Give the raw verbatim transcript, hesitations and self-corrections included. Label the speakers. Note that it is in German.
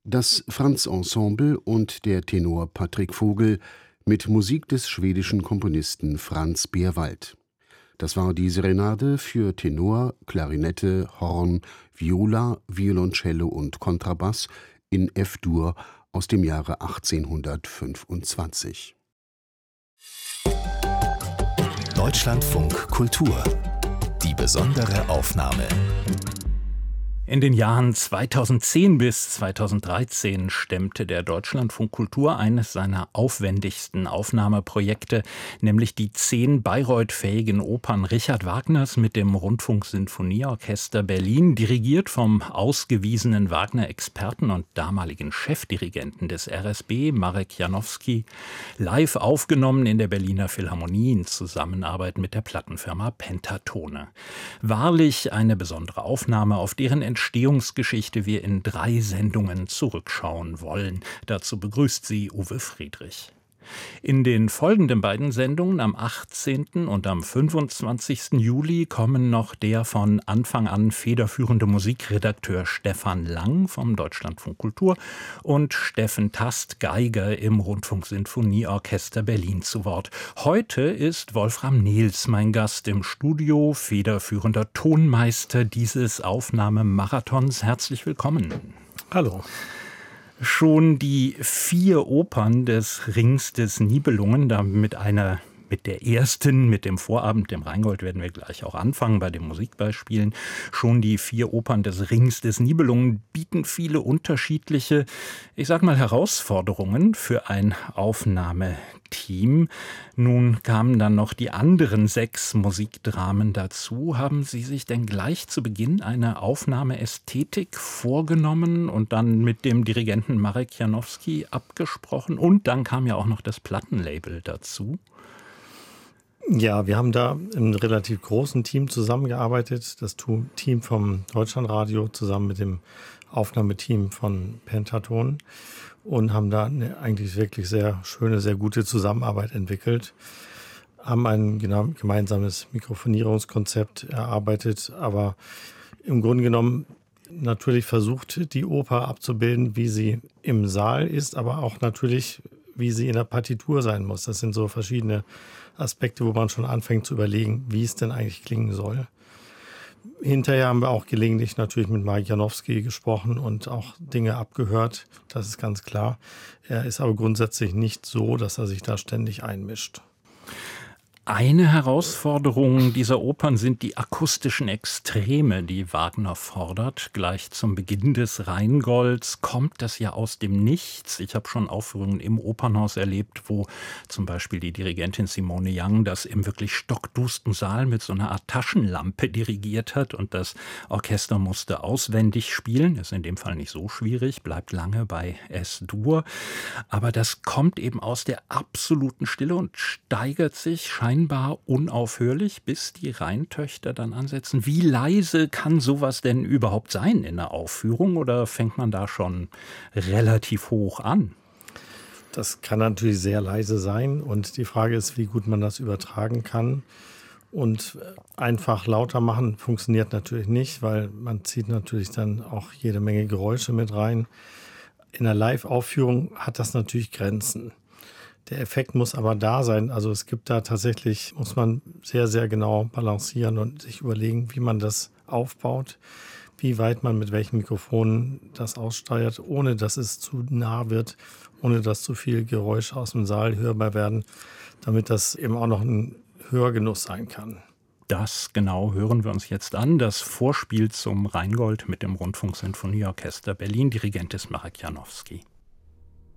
Speaker 1: Das Franz-Ensemble und der Tenor Patrick Vogel mit Musik des schwedischen Komponisten Franz Beerwald. Das war die Serenade für Tenor, Klarinette, Horn, Viola, Violoncello und Kontrabass in F-Dur aus dem Jahre achtzehnhundertfünfundzwanzig.
Speaker 2: Deutschlandfunk Kultur. Die besondere Aufnahme.
Speaker 3: In den Jahren zweitausendzehn bis zweitausenddreizehn stemmte der Deutschlandfunk Kultur eines seiner aufwendigsten Aufnahmeprojekte, nämlich die zehn Bayreuth-fähigen Opern Richard Wagners mit dem Rundfunksinfonieorchester Berlin, dirigiert vom ausgewiesenen Wagner-Experten und damaligen Chefdirigenten des R S B, Marek Janowski, live aufgenommen in der Berliner Philharmonie in Zusammenarbeit mit der Plattenfirma Pentatone. Wahrlich eine besondere Aufnahme, auf deren Entstehungsgeschichte wir in drei Sendungen zurückschauen wollen. Dazu begrüßt sie Uwe Friedrich. In den folgenden beiden Sendungen am achtzehnten und am fünfundzwanzigsten Juli kommen noch der von Anfang an federführende Musikredakteur Stefan Lang vom Deutschlandfunk Kultur und Steffen Tast, Geiger im Rundfunksinfonieorchester Berlin zu Wort. Heute ist Wolfram Nehls mein Gast im Studio, federführender Tonmeister dieses Aufnahmemarathons. Herzlich willkommen.
Speaker 4: Hallo.
Speaker 3: Schon die vier Opern des Rings des Nibelungen, da mit einer Mit der ersten, mit dem Vorabend, dem Rheingold, werden wir gleich auch anfangen bei den Musikbeispielen. Schon die vier Opern des Rings des Nibelungen bieten viele unterschiedliche, ich sag mal, Herausforderungen für ein Aufnahmeteam. Nun kamen dann noch die anderen sechs Musikdramen dazu. Haben Sie sich denn gleich zu Beginn eine Aufnahmeästhetik vorgenommen und dann mit dem Dirigenten Marek Janowski abgesprochen? Und dann kam ja auch noch das Plattenlabel dazu.
Speaker 4: Ja, wir haben da im relativ großen Team zusammengearbeitet. Das Team vom Deutschlandradio zusammen mit dem Aufnahmeteam von Pentaton und haben da eine eigentlich wirklich sehr schöne, sehr gute Zusammenarbeit entwickelt. Haben ein gemeinsames Mikrofonierungskonzept erarbeitet, aber im Grunde genommen natürlich versucht, die Oper abzubilden, wie sie im Saal ist, aber auch natürlich, wie sie in der Partitur sein muss. Das sind so verschiedene Aspekte, wo man schon anfängt zu überlegen, wie es denn eigentlich klingen soll. Hinterher haben wir auch gelegentlich natürlich mit Marek Janowski gesprochen und auch Dinge abgehört. Das ist ganz klar. Er ist aber grundsätzlich nicht so, dass er sich da ständig einmischt.
Speaker 3: Eine Herausforderung dieser Opern sind die akustischen Extreme, die Wagner fordert. Gleich zum Beginn des Rheingolds kommt das ja aus dem Nichts. Ich habe schon Aufführungen im Opernhaus erlebt, wo zum Beispiel die Dirigentin Simone Young das im wirklich stockdusten Saal mit so einer Art Taschenlampe dirigiert hat und das Orchester musste auswendig spielen. Ist in dem Fall nicht so schwierig, bleibt lange bei S-Dur. Aber das kommt eben aus der absoluten Stille und steigert sich scheinbar unaufhörlich, bis die Rheintöchter dann ansetzen. Wie leise kann sowas denn überhaupt sein in der Aufführung oder fängt man da schon relativ hoch an?
Speaker 4: Das kann natürlich sehr leise sein und die Frage ist, wie gut man das übertragen kann. Und einfach lauter machen funktioniert natürlich nicht, weil man zieht natürlich dann auch jede Menge Geräusche mit rein. In der Live-Aufführung hat das natürlich Grenzen. Der Effekt muss aber da sein. Also es gibt da tatsächlich, muss man sehr, sehr genau balancieren und sich überlegen, wie man das aufbaut, wie weit man mit welchen Mikrofonen das aussteuert, ohne dass es zu nah wird, ohne dass zu viel Geräusche aus dem Saal hörbar werden, damit das eben auch noch ein Hörgenuss sein kann.
Speaker 3: Das genau hören wir uns jetzt an. Das Vorspiel zum Rheingold mit dem Rundfunksinfonieorchester Berlin. Dirigent ist Marek Janowski.